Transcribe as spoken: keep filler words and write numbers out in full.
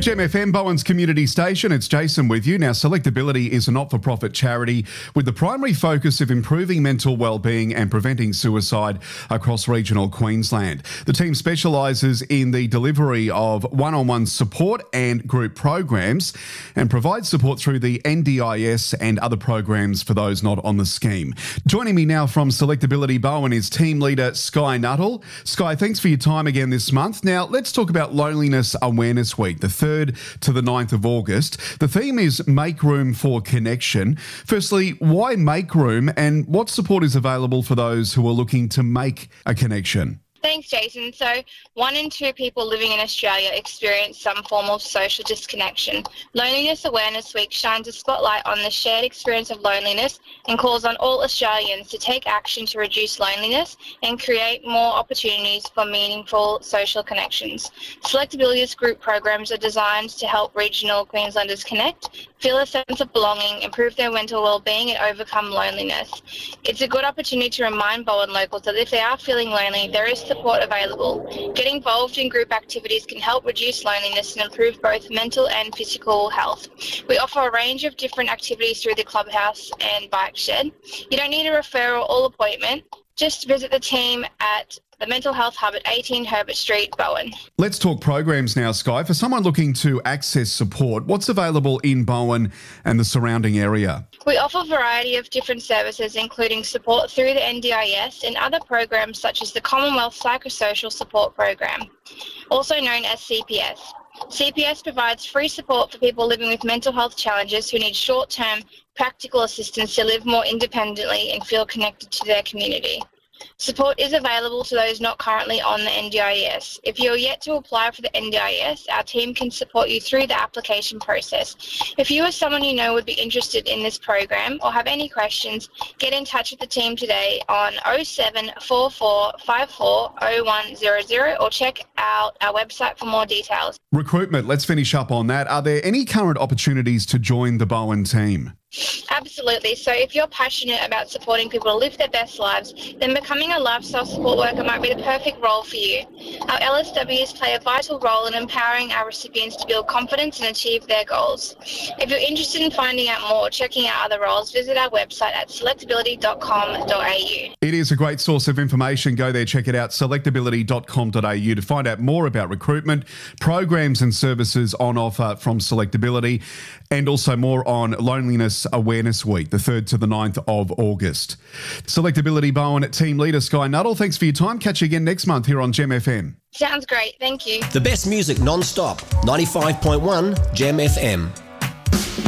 Gem F M, Bowen's community station. It's Jason with you. Now, Selectability is a not-for-profit charity with the primary focus of improving mental well-being and preventing suicide across regional Queensland. The team specialises in the delivery of one-on-one support and group programs and provides support through the N D I S and other programs for those not on the scheme. Joining me now from Selectability Bowen is team leader Sky Nuttall. Sky, thanks for your time again this month. Now, let's talk about Loneliness Awareness Week, the third to the ninth of August. The theme is Make Room for Connection. Firstly, why make room, and what support is available for those who are looking to make a connection? Thanks, Jason. So one in two people living in Australia experience some form of social disconnection. Loneliness Awareness Week shines a spotlight on the shared experience of loneliness and calls on all Australians to take action to reduce loneliness and create more opportunities for meaningful social connections. Selectability's group programs are designed to help regional Queenslanders connect, feel a sense of belonging, improve their mental well-being and overcome loneliness. It's a good opportunity to remind Bowen locals that if they are feeling lonely, there is support available. Getting involved in group activities can help reduce loneliness and improve both mental and physical health. We offer a range of different activities through the clubhouse and bike shed. You don't need a referral or appointment. Just visit the team at the Mental Health Hub at eighteen Herbert Street, Bowen. Let's talk programs now, Sky. For someone looking to access support, what's available in Bowen and the surrounding area? We offer a variety of different services, including support through the N D I S and other programs such as the Commonwealth Psychosocial Support Program, also known as C P S. C P S provides free support for people living with mental health challenges who need short-term practical assistance to live more independently and feel connected to their community. Support is available to those not currently on the N D I S. If you're yet to apply for the N D I S, our team can support you through the application process. If you or someone you know would be interested in this program or have any questions, get in touch with the team today on oh seven four four five four oh one hundred or check out our website for more details. Recruitment, let's finish up on that. Are there any current opportunities to join the Bowen team? Absolutely. So if you're passionate about supporting people to live their best lives, then becoming a lifestyle support worker might be the perfect role for you. Our L S Ws play a vital role in empowering our recipients to build confidence and achieve their goals. If you're interested in finding out more or checking out other roles, visit our website at selectability dot com dot a u. It is a great source of information. Go there, check it out, selectability dot com dot a u to find out more about recruitment, programs and services on offer from Selectability, and also more on Loneliness Awareness Week, the third to the ninth of August. Selectability Bowen team leader Sky Nuttall, thanks for your time. Catch you again next month here on Gem F M. Sounds great. Thank you. The best music non-stop. ninety-five point one Gem F M.